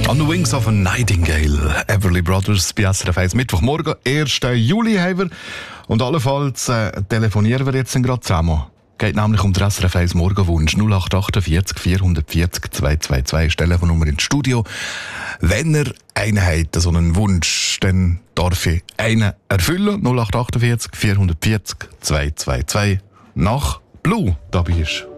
On the Wings of a Nightingale, Everly Brothers bei SRF 1. Mittwochmorgen, 1. Juli haben wir. Und allenfalls telefonieren wir jetzt gerade zusammen. Geht nämlich um den SRF 1 Morgenwunsch 0848 440 222. Telefonnummer ins Studio. Wenn ihr einen habt, so einen Wunsch, dann darf ich einen erfüllen. 0848 440 222. Nach Blue, da bist du.